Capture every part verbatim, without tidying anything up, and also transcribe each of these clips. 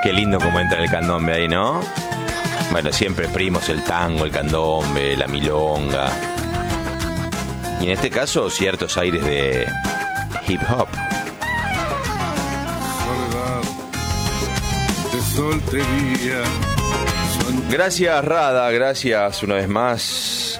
Qué lindo como entra el candombe ahí, ¿no? Bueno, siempre primos el tango, el candombe, la milonga. Y en este caso, ciertos aires de hip hop. Soledad de soltería. Gracias, Rada, gracias una vez más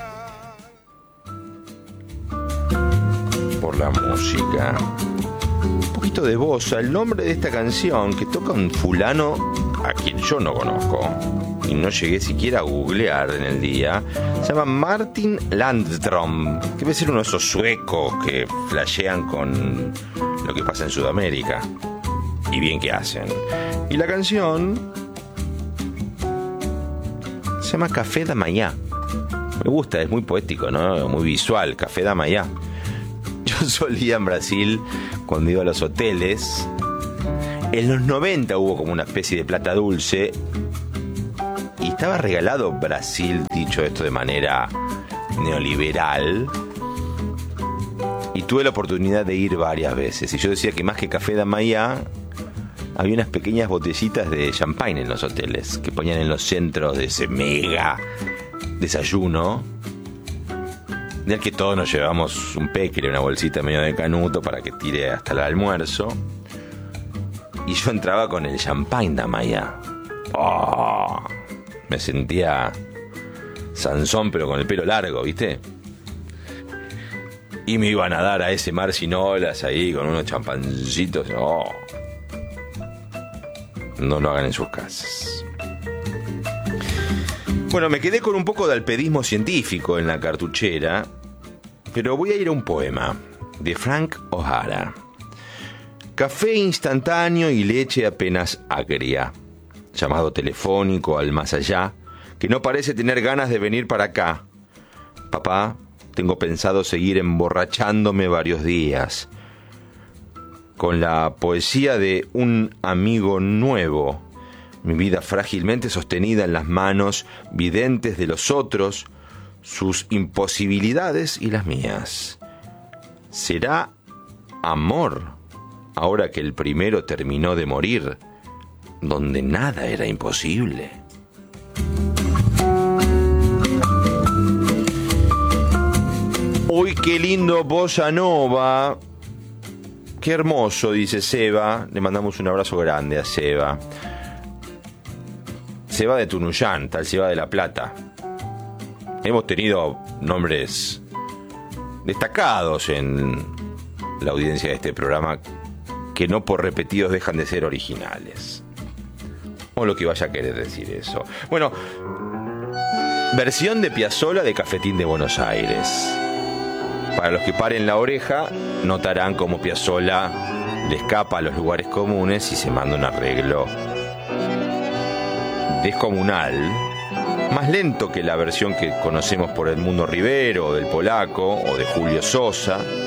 por la música. Un poquito de voz, el nombre de esta canción que toca un fulano a quien yo no conozco y no llegué siquiera a googlear en el día. Se llama Martin Landström, que debe ser uno de esos suecos que flashean con lo que pasa en Sudamérica. Y bien que hacen. Y la canción se llama Café da Manhã. Me gusta, es muy poético, ¿no? Muy visual, Café da Manhã. Yo solía en Brasil, cuando iba a los hoteles, en los noventa hubo como una especie de plata dulce y estaba regalado Brasil, dicho esto de manera neoliberal, y tuve la oportunidad de ir varias veces. Y yo decía que más que Café da Manhã, había unas pequeñas botellitas de champagne en los hoteles que ponían en los centros de ese mega desayuno, del que todos nos llevamos un pecle, una bolsita medio de canuto para que tire hasta el almuerzo. Y yo entraba con el champagne da Manhã. Oh, me sentía Sansón pero con el pelo largo, ¿viste? Y me iban a dar a ese mar sin olas ahí con unos champancitos. Oh. No lo hagan en sus casas. Bueno, me quedé con un poco de alpedismo científico en la cartuchera, pero voy a ir a un poema de Frank O'Hara. Café instantáneo y leche apenas agria. Llamado telefónico al más allá, que no parece tener ganas de venir para acá. Papá, tengo pensado seguir emborrachándome varios días con la poesía de un amigo nuevo, mi vida frágilmente sostenida en las manos videntes de los otros, sus imposibilidades y las mías. ¿Será amor, ahora que el primero terminó de morir, donde nada era imposible? Uy, qué lindo bossa nova. Qué hermoso, dice Seba. Le mandamos un abrazo grande a Seba. Seba de Tunuyán, tal Seba de La Plata. Hemos tenido nombres destacados en la audiencia de este programa que no por repetidos dejan de ser originales. O lo que vaya a querer decir eso. Bueno, versión de Piazzolla de Cafetín de Buenos Aires. Para los que paren la oreja, notarán cómo Piazzolla le escapa a los lugares comunes y se manda un arreglo descomunal, más lento que la versión que conocemos por Edmundo Rivero, o del Polaco, o de Julio Sosa,